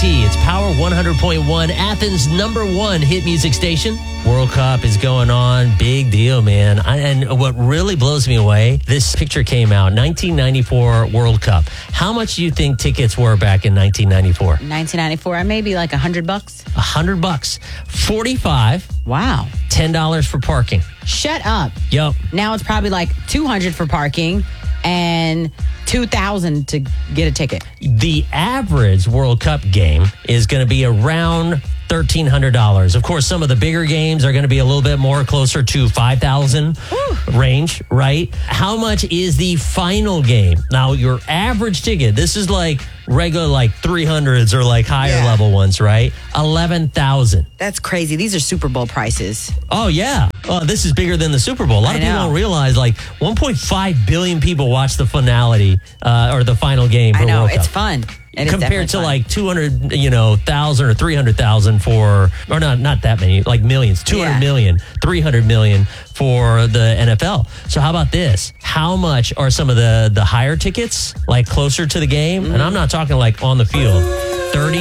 WNET. It's Power 100.1, Athens' #1 hit music station. World Cup is going on. Big deal, man. And what really blows me away, this picture came out, 1994 World Cup. How much do you think tickets were back in 1994? 1994, maybe like $100. $100. 45. Wow. $10 for parking. Shut up. Yep. Now it's probably like $200 for parking and $2,000 to get a ticket. The average World Cup game is going to be around $1,300. Of course, some of the bigger games are going to be a little bit more, closer to $5,000 range, right? How much is the final game? Now, your average ticket, this is like regular, like 300s or like higher level ones, right? $11,000. That's crazy. These are Super Bowl prices. Oh, yeah. Well, this is bigger than the Super Bowl. A lot of people don't realize, like, 1.5 billion people watch the finality or the final game for World Cup. It's fun. Compared to like 200,000 or 300,000 for, or not that many, like millions, 200 million, 300 million for the NFL. So how about this? How much are some of the higher tickets, like closer to the game? And I'm not talking like on the field. 30